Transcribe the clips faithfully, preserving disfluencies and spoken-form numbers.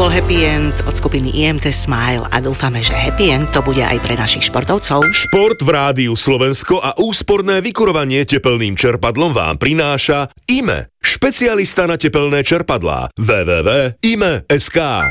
bol Happy End od skupiny í em té Smile a dúfame, že Happy End to bude aj pre našich športovcov. Šport v Rádiu Slovensko a úsporné vykurovanie tepelným čerpadlom vám prináša í em é, špecialista na tepelné čerpadlá. w w w bodka i m e bodka es ká.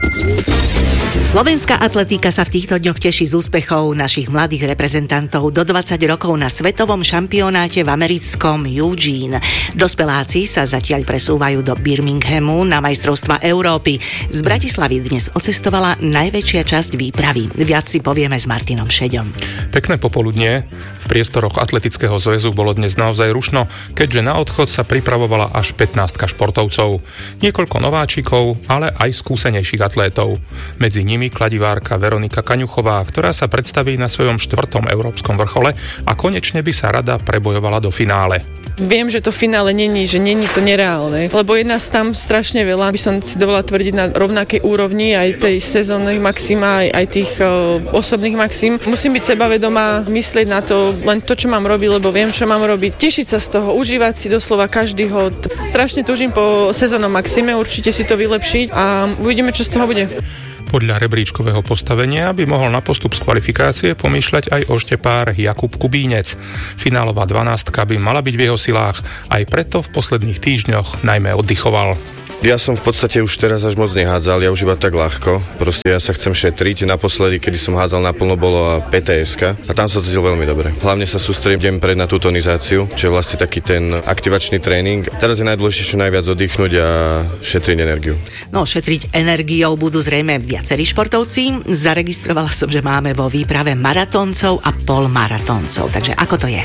Slovenská atletika sa v týchto dňoch teší z úspechov našich mladých reprezentantov do dvadsať rokov na svetovom šampionáte v americkom Eugene. Dospeláci sa zatiaľ presúvajú do Birminghamu na majstrovstvá Európy. Z Bratislavy dnes ocestovala najväčšia časť výpravy. Viac si povieme s Martinom Šeďom. Pekné popoludnie. V priestoroch Atletického zväzu bolo dnes naozaj rušno, keďže na odchod sa pripravovala až pätnástka športovcov. Niekoľko nováčikov, ale aj skúsenejších atlétov. Medzi nimi kladivárka Veronika Kaňuchová, ktorá sa predstaví na svojom štvrtom európskom vrchole a konečne by sa rada prebojovala do finále. Viem, že to finále není, že není to nereálne, lebo je nás tam strašne veľa, by som si dovolila tvrdiť na rovnakej úrovni aj tej sezónnych maxima, aj, aj tých uh, osobných maxim. Musím byť sebavedomá, myslieť na to, len to, čo mám robiť, lebo viem, čo mám robiť. Tešiť sa z toho, užívať si doslova každý hod. Strašne túžim po sezónnom maxime, určite si to vylepšiť a uvidíme, čo z toho bude. Podľa rebríčkového postavenia by mohol na postup z kvalifikácie pomýšľať aj oštepár Jakub Kubínec. Finálová dvanástka by mala byť v jeho silách, aj preto v posledných týždňoch najmä oddychoval. Ja som v podstate už teraz až moc nehádzal, ja už iba tak ľahko. Proste ja sa chcem šetriť. Naposledy, kedy som hádzal naplno, bolo pé té eska a tam sa cítil veľmi dobre. Hlavne sa sústredím deň pred na tú tonizáciu, čo je vlastne taký ten aktivačný tréning. Teraz je najdôležitejšie najviac oddychnúť a šetriť energiu. No, šetriť energiou budú zrejme viacerí športovci. Zaregistrovala som, že máme vo výprave maratóncov a polmaratóncov. Takže ako to je?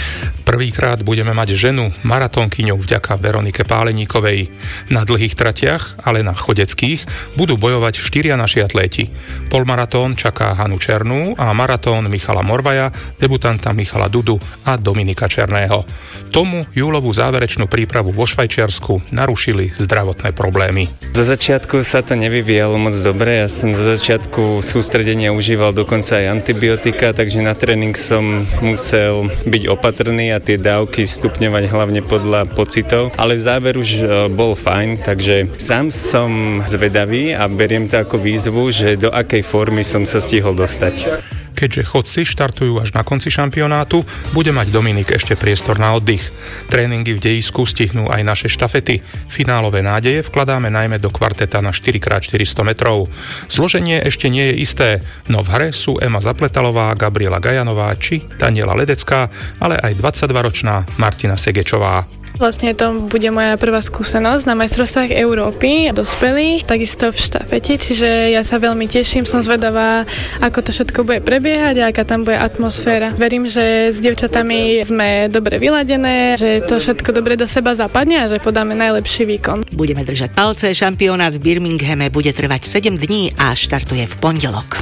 Prvýkrát budeme mať ženu, maratónkyňu vďaka Veronike Páleníkovej. Na dlhých tratiach, ale na chodeckých, budú bojovať štyria naši atléti. Polmaratón čaká Hanu Černú a maratón Michala Morvaja, debutanta Michala Dudu a Dominika Černého. Tomu júlovú záverečnú prípravu vo Švajčiarsku narušili zdravotné problémy. Zo začiatku sa to nevyvíjalo moc dobre. Ja som zo začiatku sústredenia užíval dokonca aj antibiotika, takže na tréning som musel byť opatrný a tie dávky stupňovať hlavne podľa pocitov. Ale v záver už bol fajn, takže sám som zvedavý a beriem to ako výzvu, že do akej formy som sa stihol dostať. Keďže chodci štartujú až na konci šampionátu, bude mať Dominik ešte priestor na oddych. Tréningy v dejisku stihnú aj naše štafety. Finálové nádeje vkladáme najmä do kvarteta na štyri krát štyristo metrov. Zloženie ešte nie je isté, no v hre sú Ema Zapletalová, Gabriela Gajanová či Daniela Ledecká, ale aj dvadsaťdvaročná Martina Segečová. Vlastne to bude moja prvá skúsenosť na majstrovstvách Európy dospelých, takisto v štafete, čiže ja sa veľmi teším, som zvedavá, ako to všetko bude prebiehať a aká tam bude atmosféra. Verím, že s dievčatami sme dobre vyladené, že to všetko dobre do seba zapadne a že podáme najlepší výkon. Budeme držať palce, šampionát v Birminghame bude trvať sedem dní a štartuje v pondelok.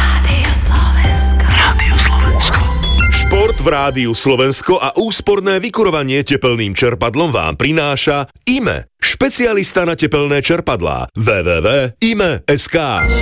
Šport v Rádiu Slovensko a úsporné vykurovanie tepelným čerpadlom vám prináša í em é, špecialista na tepelné čerpadlá. w w w bodka i m e bodka es ká.